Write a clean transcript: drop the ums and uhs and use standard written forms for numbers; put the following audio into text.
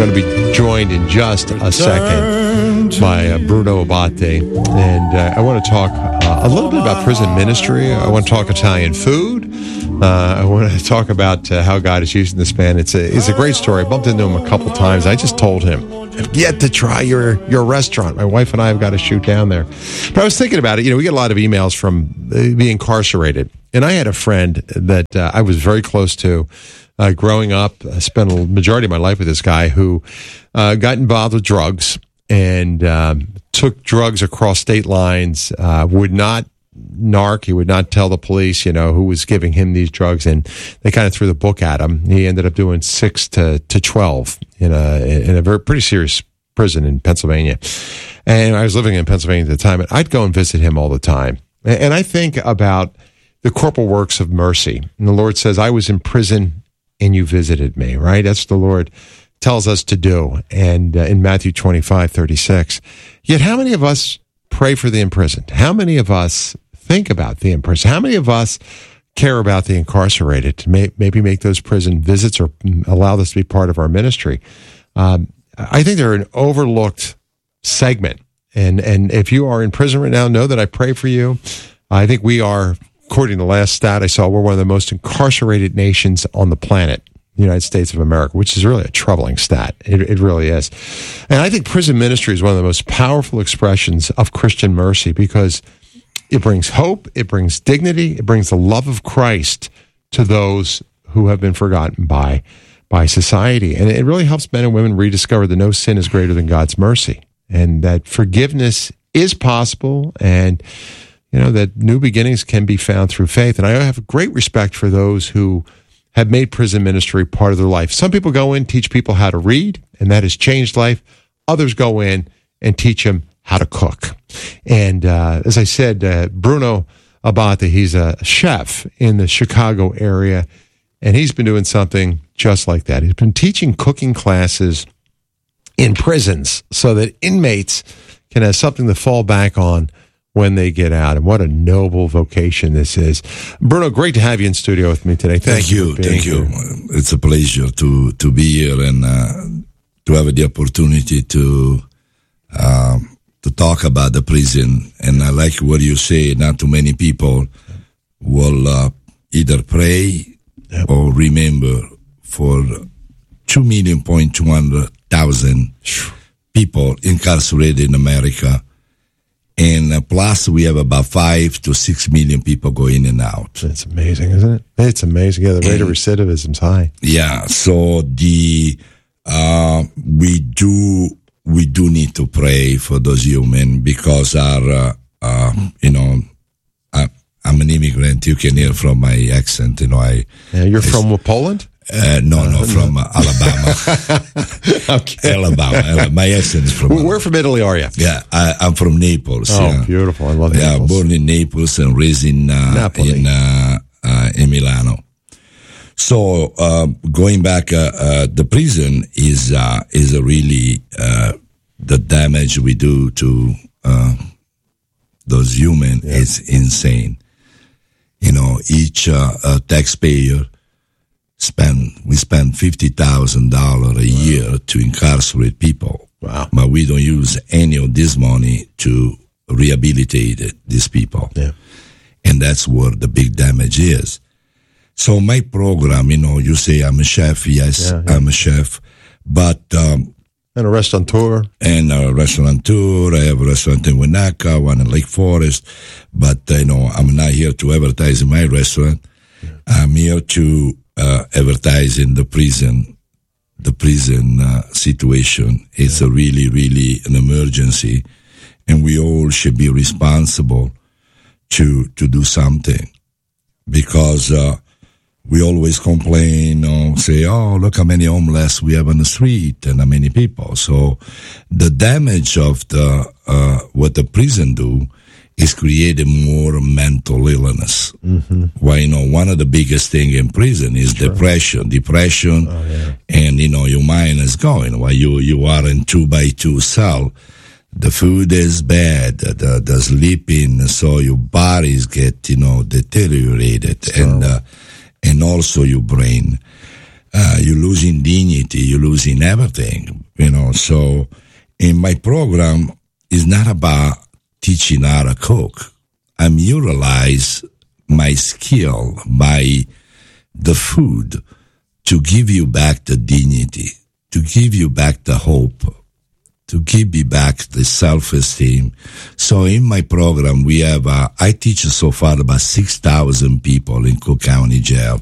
going to be joined in just a second by Bruno Abate. And I want to talk a little bit about prison ministry. I want to talk Italian food. I want to talk about how God is using this man. It's a great story. I bumped into him a couple times. I just told him, I've yet to try your restaurant. My wife and I have got to shoot down there. But I was thinking about it. We get a lot of emails from the incarcerated. And I had a friend that I was very close to growing up. I spent a majority of my life with this guy who got involved with drugs and took drugs across state lines, would not narc. He would not tell the police, who was giving him these drugs, and they kind of threw the book at him. He ended up doing 6 to 12 in a very pretty serious prison in Pennsylvania. And I was living in Pennsylvania at the time, and I'd go and visit him all the time. And I think about the corporal works of mercy. And the Lord says, I was in prison and you visited me, right? That's what the Lord tells us to do. And in Matthew 25:36. Yet how many of us pray for the imprisoned? How many of us think about the imprisoned? How many of us care about the incarcerated to maybe make those prison visits or allow this to be part of our ministry? I think they're an overlooked segment. And if you are in prison right now, know that I pray for you. I think we are, according to the last stat I saw, we're one of the most incarcerated nations on the planet, the United States of America, which is really a troubling stat. It really is. And I think prison ministry is one of the most powerful expressions of Christian mercy because it brings hope, it brings dignity, it brings the love of Christ to those who have been forgotten by society. And it really helps men and women rediscover that no sin is greater than God's mercy and that forgiveness is possible and that new beginnings can be found through faith. And I have great respect for those who have made prison ministry part of their life. Some people go in, teach people how to read, and that has changed life. Others go in and teach them how to cook. And as I said, Bruno Abate, he's a chef in the Chicago area, and he's been doing something just like that. He's been teaching cooking classes in prisons so that inmates can have something to fall back on when they get out. And what a noble vocation this is. Bruno, great to have you in studio with me today. Thank you. Thank you. It's a pleasure to be here and to have the opportunity to talk about the prison. And I like what you say, not too many people will either pray or remember for 2,200,000 people incarcerated in America. And plus, we have about 5 to 6 million people go in and out. That's amazing, isn't it? It's amazing. Yeah, the rate of recidivism is high. Yeah, so we do need to pray for those human because I'm an immigrant. You can hear from my accent. You're from Poland? No, from Alabama. Okay. Alabama. My accent is from Where from Italy are you? Yeah, I'm from Naples. Oh, beautiful. I love Naples. Yeah, born in Naples and raised in Milano. So, going back, the prison is really the damage we do to those humans is insane. Each taxpayer we spend $50,000 a year to incarcerate people. Wow. But we don't use any of this money to rehabilitate these people. Yeah. And that's where the big damage is. So my program, you say I'm a chef. Yes, yeah. I'm a chef. But and a restaurateur. And a restaurateur. I have a restaurant in Winnetka, one in Lake Forest. But, I'm not here to advertise in my restaurant. Yeah. I'm here to advertise in the prison. The prison situation is a really, really an emergency. And we all should be responsible to do something. Because we always complain, say, oh, look how many homeless we have on the street and how many people. So the damage of what the prison do is creating more mental illness. Mm-hmm. Why, one of the biggest thing in prison is depression, and, your mind is going. While you are in 2x2 cell, the food is bad, the sleeping, so your bodies get, deteriorated, and also your brain. you're losing dignity, you're losing everything, So in my program, it's not about teaching how to cook. I'm utilize my skill by the food to give you back the dignity, to give you back the hope, to give you back the self-esteem. So in my program, we have, I teach so far about 6,000 people in Cook County Jail.